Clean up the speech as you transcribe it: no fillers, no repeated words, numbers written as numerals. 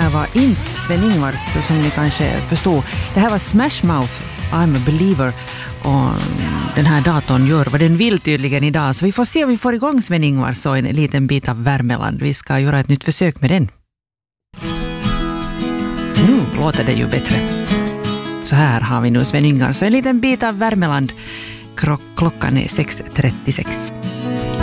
här var inte Sven-Ingvars som ni kanske förstod. Det här var Smash Mouth, I'm a believer. Och den här datorn gör vad den vill tydligen idag. Så vi får se om vi får igång Sven-Ingvars och en liten bit av Värmeland. Vi ska göra ett nytt försök med den. Nu låter det ju bättre. Så här har vi nu Sven-Ingvars och en liten bit av Värmeland. Klockan är 6:36.